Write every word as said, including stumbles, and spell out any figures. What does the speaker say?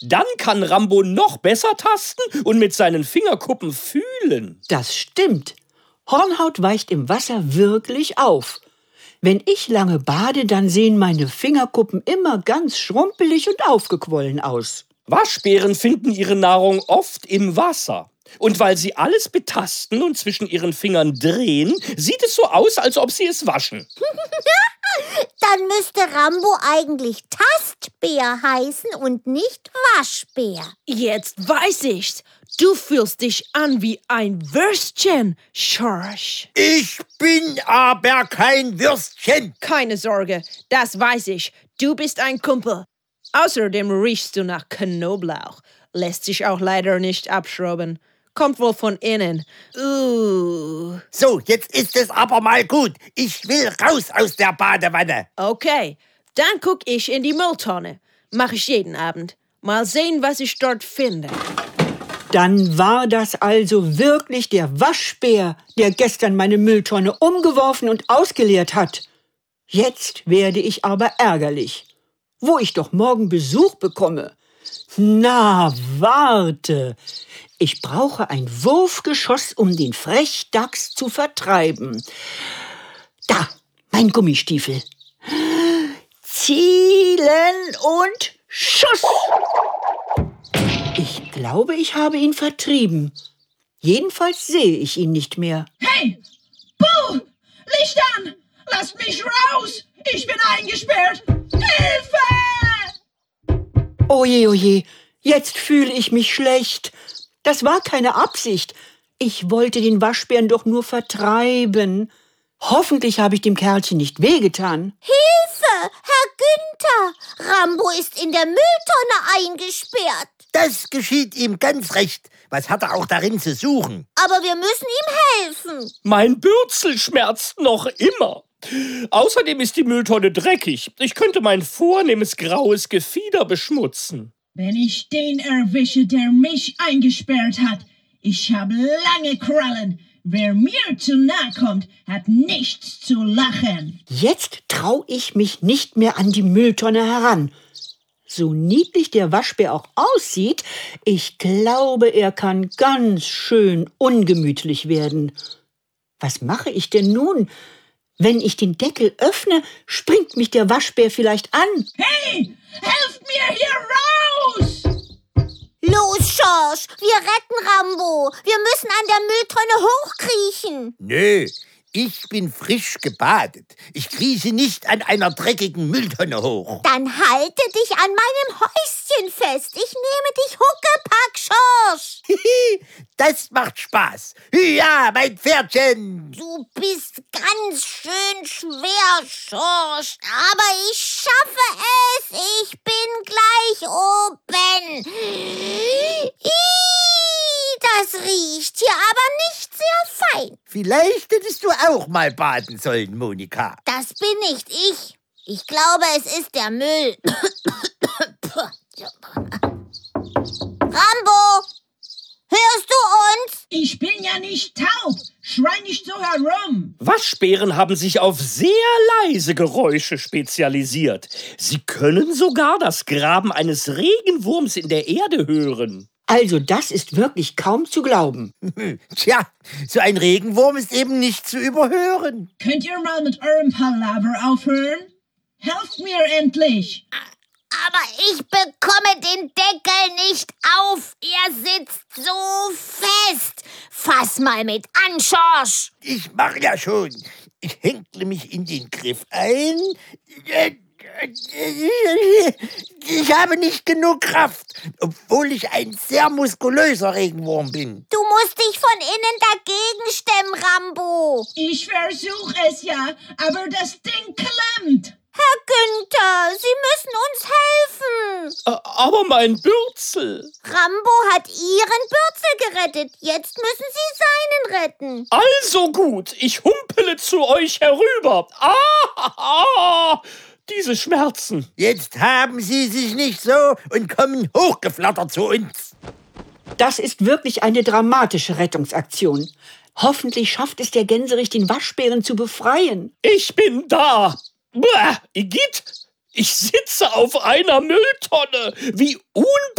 Dann kann Rambo noch besser tasten und mit seinen Fingerkuppen fühlen. Das stimmt. Hornhaut weicht im Wasser wirklich auf. Wenn ich lange bade, dann sehen meine Fingerkuppen immer ganz schrumpelig und aufgequollen aus. Waschbären finden ihre Nahrung oft im Wasser. Und weil sie alles betasten und zwischen ihren Fingern drehen, sieht es so aus, als ob sie es waschen. Dann müsste Rambo eigentlich Tastbär heißen und nicht Waschbär. Jetzt weiß ich's. Du fühlst dich an wie ein Würstchen, Schorsch. Ich bin aber kein Würstchen. Keine Sorge, das weiß ich. Du bist ein Kumpel. Außerdem riechst du nach Knoblauch. Lässt sich auch leider nicht abschrauben. Kommt wohl von innen. Uh. So, jetzt ist es aber mal gut. Ich will raus aus der Badewanne. Okay, dann guck ich in die Mülltonne. Mach ich jeden Abend. Mal sehen, was ich dort finde. Dann war das also wirklich der Waschbär, der gestern meine Mülltonne umgeworfen und ausgeleert hat. Jetzt werde ich aber ärgerlich, wo ich doch morgen Besuch bekomme. Na, warte. Ich brauche ein Wurfgeschoss, um den Frechdachs zu vertreiben. Da, mein Gummistiefel. Zielen und Schuss! Ich glaube, ich habe ihn vertrieben. Jedenfalls sehe ich ihn nicht mehr. Hey! Buh! Licht an! Lasst mich raus! Ich bin eingesperrt! Hilfe! Oje, oje, jetzt fühle ich mich schlecht. Das war keine Absicht. Ich wollte den Waschbären doch nur vertreiben. Hoffentlich habe ich dem Kerlchen nicht wehgetan. Hilfe, Herr Günther! Rambo ist in der Mülltonne eingesperrt. Das geschieht ihm ganz recht. Was hat er auch darin zu suchen? Aber wir müssen ihm helfen. Mein Bürzel schmerzt noch immer. Außerdem ist die Mülltonne dreckig. Ich könnte mein vornehmes graues Gefieder beschmutzen. Wenn ich den erwische, der mich eingesperrt hat. Ich habe lange Krallen. Wer mir zu nahe kommt, hat nichts zu lachen. Jetzt traue ich mich nicht mehr an die Mülltonne heran. So niedlich der Waschbär auch aussieht, ich glaube, er kann ganz schön ungemütlich werden. Was mache ich denn nun? Wenn ich den Deckel öffne, springt mich der Waschbär vielleicht an. Hey, helft mir hier raus! Los, Schorsch, wir retten Rambo. Wir müssen an der Mülltonne hochkriechen. Nö, ich bin frisch gebadet. Ich krieche nicht an einer dreckigen Mülltonne hoch. Dann halte dich an meinem Häuschen fest. Ich nehme dich huckepack, Schorsch. Das macht Spaß. Ja, mein Pferdchen. Du bist ganz schön schwer, Schorsch. Aber ich schaffe es. Ich bin gleich oben. Ih, das riecht hier aber nicht sehr fein. Vielleicht hättest du auch mal baden sollen, Monika. Das bin nicht ich. Ich glaube, es ist der Müll. Rambo, hörst du uns? Ich bin ja nicht taub. Schrei nicht so herum. Waschbären haben sich auf sehr leise Geräusche spezialisiert. Sie können sogar das Graben eines Regenwurms in der Erde hören. Also das ist wirklich kaum zu glauben. Tja, so ein Regenwurm ist eben nicht zu überhören. Könnt ihr mal mit eurem Palaver aufhören? Helft mir endlich. Aber ich bekomme den Deckel nicht auf. Er sitzt so fest. Fass mal mit an, Schorsch. Ich mach ja schon. Ich hänkle mich in den Griff ein. Ich habe nicht genug Kraft, obwohl ich ein sehr muskulöser Regenwurm bin. Du musst dich von innen dagegen stemmen, Rambo. Ich versuche es ja, aber das Ding klemmt. Herr Günther, Sie müssen uns helfen. Aber mein Bürzel. Rambo hat Ihren Bürzel gerettet. Jetzt müssen Sie seinen retten. Also gut, ich humpele zu euch herüber. Ah, ah, diese Schmerzen. Jetzt haben Sie sich nicht so und kommen hochgeflattert zu uns. Das ist wirklich eine dramatische Rettungsaktion. Hoffentlich schafft es der Gänserich, den Waschbären zu befreien. Ich bin da. Bäh, Igitt, ich sitze auf einer Mülltonne. Wie